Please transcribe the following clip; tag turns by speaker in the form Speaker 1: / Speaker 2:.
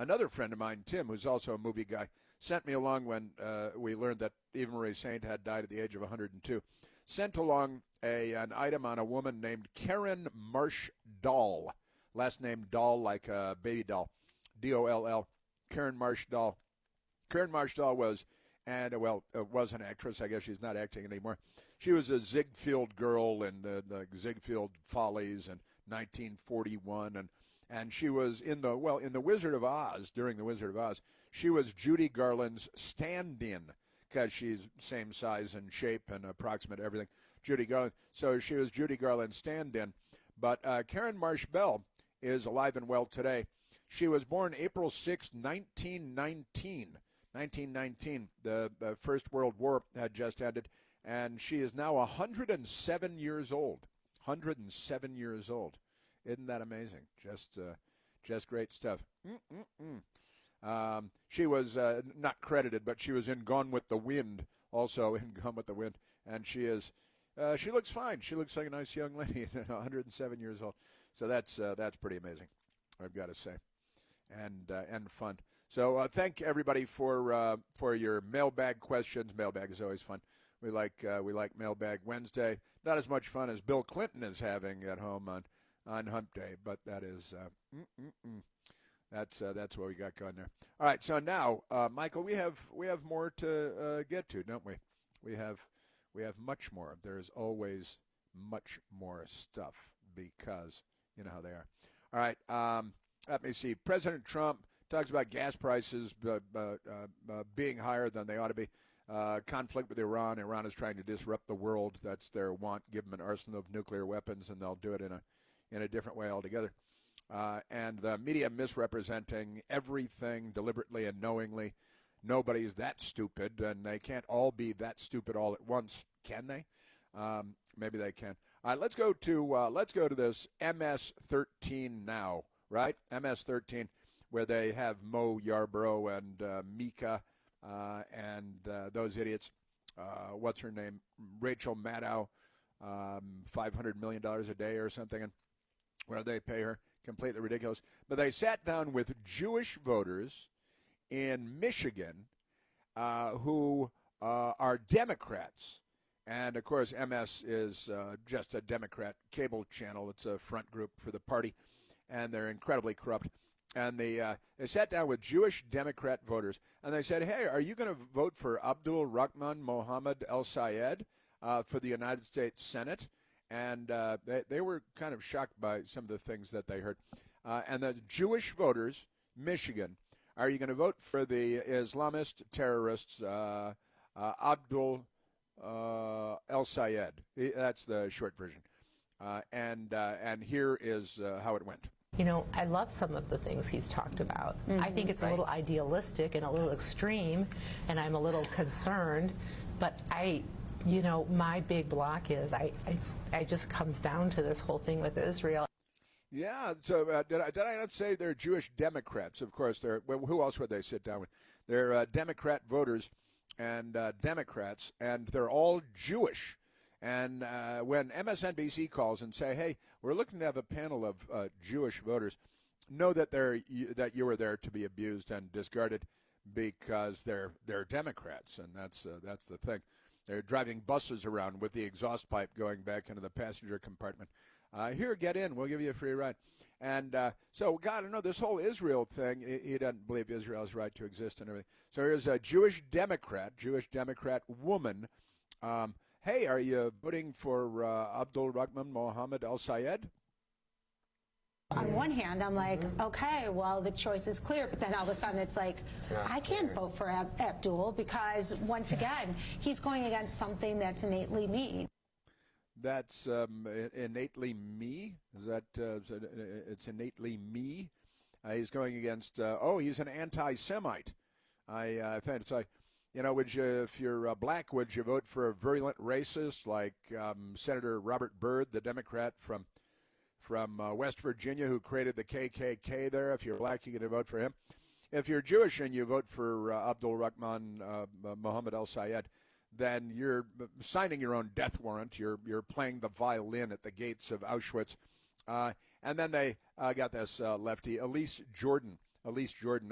Speaker 1: another friend of mine, Tim, who's also a movie guy, sent me along when we learned that Eva Marie Saint had died at the age of 102. Sent along an item on a woman named Karen Marsh Doll. Last name Doll, like a baby doll. D-O-L-L. Karen Marsh Doll. Karen Marsh Doll was an actress. I guess she's not acting anymore. She was a Ziegfeld girl in the Ziegfeld Follies in 1941, and she was in the Wizard of Oz. During the Wizard of Oz, she was Judy Garland's stand-in because she's same size and shape and approximate everything. Judy Garland. So she was Judy Garland's stand-in. But Karen Marsh Bell is alive and well today. She was born April 6, 1919. 1919, the First World War had just ended, and she is now 107 years old. 107 years old. Isn't that amazing? Just great stuff. She was not credited, but she was in Gone with the Wind, also in Gone with the Wind, and she looks fine. She looks like a nice young lady, 107 years old. So that's pretty amazing, I've got to say, and fun. So thank everybody for your mailbag questions. Mailbag is always fun. We like Mailbag Wednesday. Not as much fun as Bill Clinton is having at home on Hump Day, but that is that's what we got going there. All right, so now, Michael, we have more to get to, don't we? We have much more. There's always much more stuff because you know how they are. All right, let me see. President Trump talks about gas prices being higher than they ought to be. Conflict with Iran. Iran is trying to disrupt the world. That's their want. Give them an arsenal of nuclear weapons, and they'll do it in a different way altogether. And the media misrepresenting everything deliberately and knowingly. Nobody's that stupid, and they can't all be that stupid all at once, can they? Maybe they can. All right, let's go to this MS-13 now, right? MS-13, where they have Mo Yarborough and Mika and those idiots. What's her name? Rachel Maddow, $500 million a day or something, and what do they pay her? Completely ridiculous. But they sat down with Jewish voters in Michigan who are Democrats. And, of course, MS is just a Democrat cable channel. It's a front group for the party, and they're incredibly corrupt. And they sat down with Jewish Democrat voters, and they said, hey, are you going to vote for Abdul Rahman Mohammed El Sayed for the United States Senate? And they were kind of shocked by some of the things that they heard. And the Jewish voters, Michigan, are you going to vote for the Islamist terrorists, Abdul El Sayed? That's the short version. And here is how it went.
Speaker 2: You know, I love some of the things he's talked about. I think it's a little idealistic and a little extreme, and I'm a little concerned. But my big block is I just comes down to this whole thing with Israel.
Speaker 1: Yeah, so did I not say they're Jewish Democrats? Of course, who else would they sit down with? They're Democrat voters and Democrats, and they're all Jewish. And when MSNBC calls and say, hey, we're looking to have a panel of Jewish voters, know that you were there to be abused and discarded because they're Democrats, and that's the thing. They're driving buses around with the exhaust pipe going back into the passenger compartment. Here, get in. We'll give you a free ride. And so, God, I know this whole Israel thing, he doesn't believe Israel's right to exist and everything. So here's a Jewish Democrat woman. Hey, are you voting for Abdul Rahman Mohammed El Sayed?
Speaker 3: On one hand, I'm like, okay, well, the choice is clear. But then all of a sudden it's like, I can't vote for Abdul because, once again, he's going against something that's innately me.
Speaker 1: That's innately me? Is that it's innately me? He's going against, he's an anti-Semite. I think it's like, if you're black, would you vote for a virulent racist like Senator Robert Byrd, the Democrat from West Virginia who created the KKK there? If you're black, you're going to vote for him. If you're Jewish and you vote for Abdul Rahman Mohammed El Sayed, then you're signing your own death warrant. You're playing the violin at the gates of Auschwitz. And then they got this lefty, Elise Jordan.